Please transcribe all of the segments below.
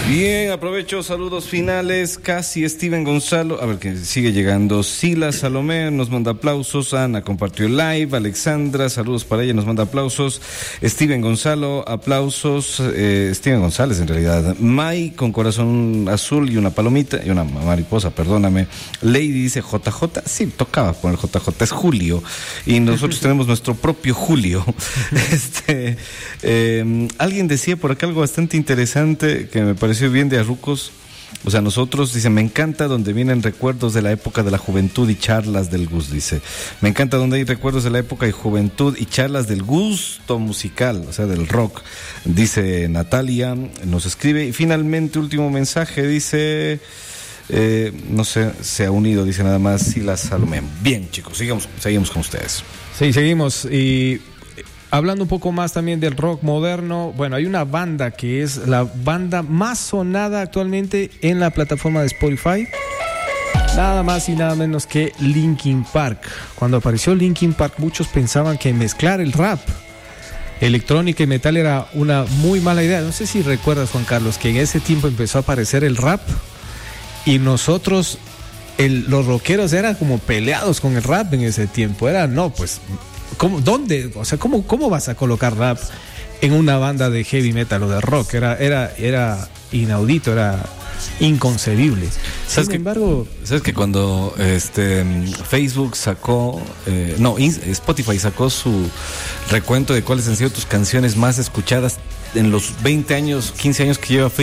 Bien, aprovecho, saludos finales. Casi Steven Gonzalo, a ver que sigue llegando. Sila Salomé nos manda aplausos. Ana compartió el live. Alexandra, saludos para ella, nos manda aplausos. Steven Gonzalo, aplausos. Steven González, en realidad. Mai con corazón azul y una palomita y una mariposa, perdóname. Lady dice JJ, sí, tocaba poner JJ, es Julio. Y nosotros tenemos nuestro propio Julio. Alguien decía por acá algo bastante interesante que me pareció bien de Arrucos. O sea, nosotros, dice, me encanta donde vienen recuerdos de la época de la juventud y charlas del gusto, dice. Me encanta donde hay recuerdos de la época y juventud y charlas del gusto musical, o sea, del rock, dice Natalia, nos escribe. Y finalmente, último mensaje, dice, no sé, se ha unido, dice nada más, Sila Salomé. Bien, chicos, seguimos con ustedes. Sí, seguimos. Y hablando un poco más también del rock moderno, bueno, hay una banda que es la banda más sonada actualmente en la plataforma de Spotify. Nada más y nada menos que Linkin Park. Cuando apareció Linkin Park, muchos pensaban que mezclar el rap, electrónica y metal era una muy mala idea. No sé si recuerdas, Juan Carlos, que en ese tiempo empezó a aparecer el rap y nosotros, los rockeros, eran como peleados con el rap en ese tiempo. Era, no, pues... ¿Dónde? O sea, ¿cómo vas a colocar rap en una banda de heavy metal o de rock? Era inaudito, era inconcebible. Sin embargo, ¿sabes que cuando Facebook sacó, Spotify sacó su recuento de cuáles han sido tus canciones más escuchadas en los 20 años, 15 años que lleva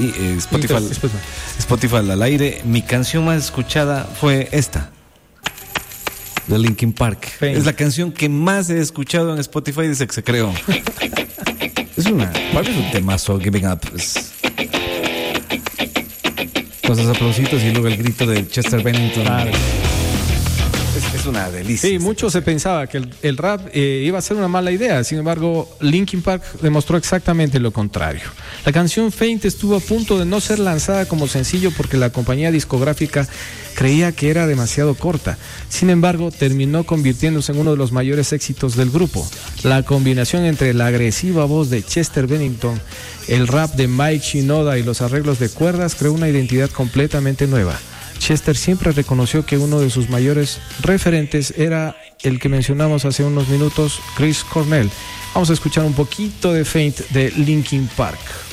Spotify al aire? Mi canción más escuchada fue esta, de Linkin Park. Es la canción que más he escuchado en Spotify desde que se creó. Es un temazo, Giving Up. Con esos aplausitos y luego el grito de Chester Bennington. Claro. Es una delicia. Sí, mucho se pensaba que el rap iba a ser una mala idea. Sin embargo, Linkin Park demostró exactamente lo contrario. La canción Faint estuvo a punto de no ser lanzada como sencillo porque la compañía discográfica creía que era demasiado corta. Sin embargo, terminó convirtiéndose en uno de los mayores éxitos del grupo. La combinación entre la agresiva voz de Chester Bennington, el rap de Mike Shinoda y los arreglos de cuerdas creó una identidad completamente nueva. Chester siempre reconoció que uno de sus mayores referentes era el que mencionamos hace unos minutos, Chris Cornell. Vamos a escuchar un poquito de Faint de Linkin Park.